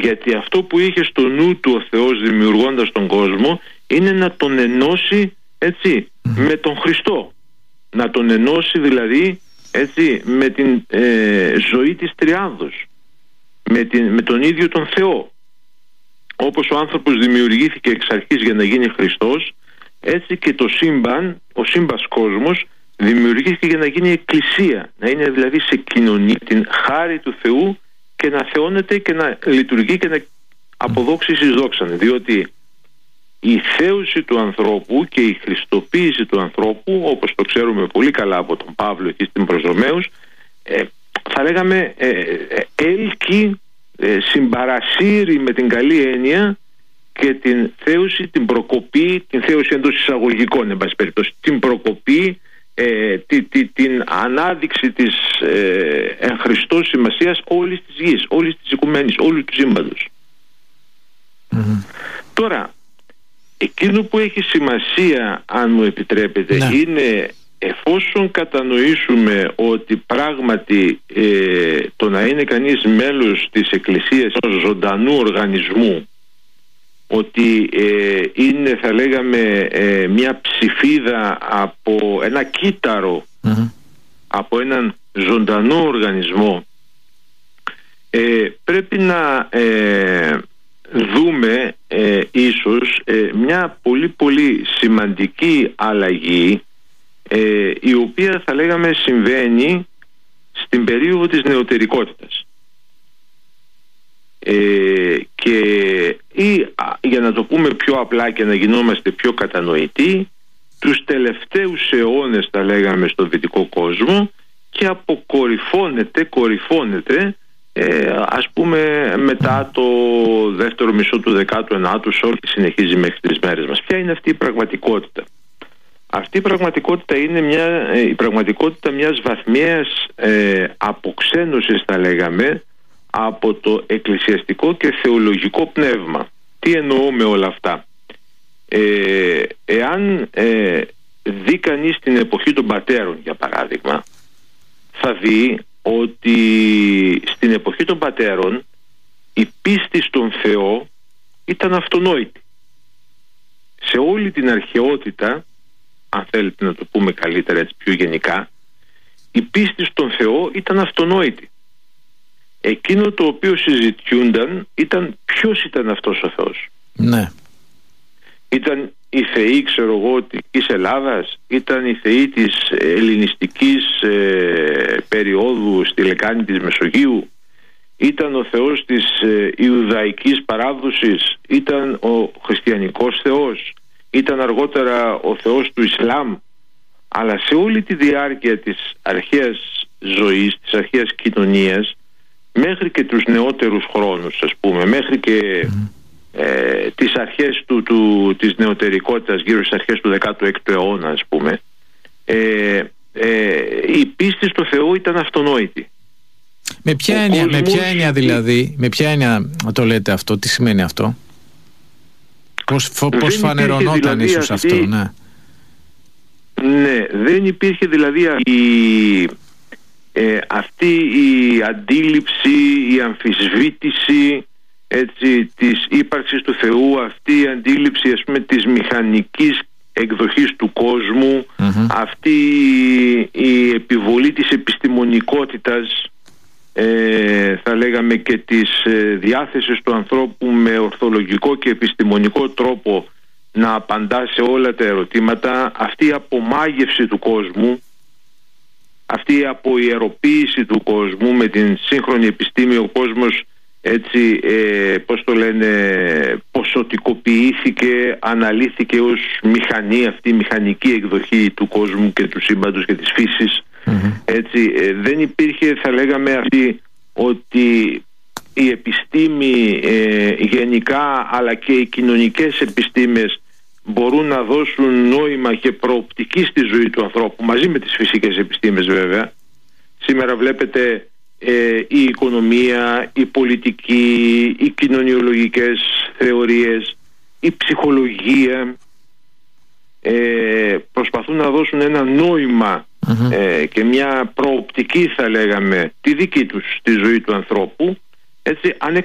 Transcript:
Γιατί αυτό που είχε στο νου του ο Θεός δημιουργώντας τον κόσμο είναι να τον ενώσει, έτσι, με τον Χριστό. Να τον ενώσει δηλαδή, έτσι, με την ζωή της Τριάδος, με τον ίδιο τον Θεό. Όπως ο άνθρωπος δημιουργήθηκε εξ αρχής για να γίνει Χριστός, έτσι και το σύμπαν, ο σύμπας κόσμος, δημιουργήθηκε για να γίνει εκκλησία, να είναι δηλαδή σε κοινωνία την χάρη του Θεού και να θεώνεται και να λειτουργεί και να αποδόξει εις δόξαν. Διότι η θέωση του ανθρώπου και η χριστοποίηση του ανθρώπου, όπως το ξέρουμε πολύ καλά από τον Παύλο εκεί στην προς Ρωμαίους, θα λέγαμε έλκει, συμπαρασύρει με την καλή έννοια και την θέωση, την προκοπή, την θέωση εντός εισαγωγικών, εν πάση περιπτώσει, την προκοπή, την ανάδειξη της εν Χριστώ σημασίας όλης της γης, όλης της οικουμένης, όλου του σύμπαντος. Τώρα, εκείνο που έχει σημασία, αν μου επιτρέπετε, είναι εφόσον κατανοήσουμε ότι πράγματι το να είναι κανείς μέλος της Εκκλησίας ενός ζωντανού οργανισμού, ότι είναι, θα λέγαμε, μια ψηφίδα από ένα κύτταρο, από έναν ζωντανό οργανισμό, πρέπει να δούμε ίσως μια πολύ πολύ σημαντική αλλαγή, η οποία, θα λέγαμε, συμβαίνει στην περίοδο της νεωτερικότητας. Και ή, για να το πούμε πιο απλά και να γινόμαστε πιο κατανοητοί, τους τελευταίους αιώνες, θα λέγαμε, στον δυτικό κόσμο, και κορυφώνεται ας πούμε μετά το δεύτερο μισό του 19ου και συνεχίζει μέχρι τις μέρες μας. Ποια είναι αυτή η πραγματικότητα? Αυτή η πραγματικότητα είναι η πραγματικότητα μιας βαθμιαίας αποξένωσης, θα λέγαμε, από το εκκλησιαστικό και θεολογικό πνεύμα. Τι εννοώ με όλα αυτά? Εάν δει κανείς την εποχή των πατέρων, για παράδειγμα, θα δει ότι στην εποχή των πατέρων η πίστη στον Θεό ήταν αυτονόητη. Σε όλη την αρχαιότητα, αν θέλετε να το πούμε καλύτερα έτσι πιο γενικά, η πίστη στον Θεό ήταν αυτονόητη. Εκείνο το οποίο συζητιούνταν ήταν ποιος ήταν αυτός ο Θεός. Ναι. Ήταν οι θεοί, ξέρω εγώ, της Ελλάδας, ήταν οι θεοί της ελληνιστικής περίοδου στη λεκάνη της Μεσογείου, ήταν ο Θεός της Ιουδαϊκής παράδοσης, ήταν ο χριστιανικός Θεός, ήταν αργότερα ο Θεός του Ισλάμ. Αλλά σε όλη τη διάρκεια της αρχαίας ζωής, της αρχαίας κοινωνίας, μέχρι και τους νεότερους χρόνους, ας πούμε, μέχρι και τις αρχές της νεωτερικότητας, γύρω στις αρχές του 16ου αιώνα, ας πούμε, η πίστη στο Θεό ήταν αυτονόητη. Με ποια έννοια δηλαδή, με ποια έννοια το λέτε αυτό, τι σημαίνει αυτό? Πώς φανερωνόταν δηλαδή ίσως αυτό? Ναι, δεν υπήρχε δηλαδή αυτή η αντίληψη, η αμφισβήτηση, έτσι, της ύπαρξης του Θεού, αυτή η αντίληψη, ας πούμε, της μηχανικής εκδοχής του κόσμου, αυτή η επιβολή της επιστημονικότητας, θα λέγαμε, και της διάθεσης του ανθρώπου με ορθολογικό και επιστημονικό τρόπο να απαντά σε όλα τα ερωτήματα, αυτή η απομάγευση του κόσμου, αυτή η αποϊεροποίηση του κόσμου με την σύγχρονη επιστήμη. Ο κόσμος, έτσι, πώς το λένε, ποσοτικοποιήθηκε, αναλύθηκε ως μηχανή, αυτή η μηχανική εκδοχή του κόσμου και του σύμπαντος και της φύσης. Έτσι, δεν υπήρχε, θα λέγαμε, αυτή ότι η επιστήμη γενικά, αλλά και οι κοινωνικές επιστήμες μπορούν να δώσουν νόημα και προοπτική στη ζωή του ανθρώπου, μαζί με τις φυσικές επιστήμες βέβαια. Σήμερα βλέπετε η οικονομία, η πολιτική, οι κοινωνιολογικές θεωρίες, η ψυχολογία προσπαθούν να δώσουν ένα νόημα και μια προοπτική, θα λέγαμε, τη δική τους στη ζωή του ανθρώπου, έτσι,